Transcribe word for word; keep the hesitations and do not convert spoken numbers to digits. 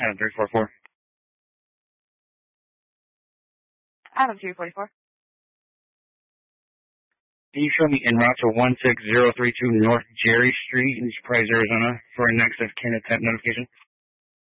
Adam three four four. Adam three forty-four. Can you show me en route to one six zero three two North Jerry Street in Surprise, Arizona for a next of kin attempt notification?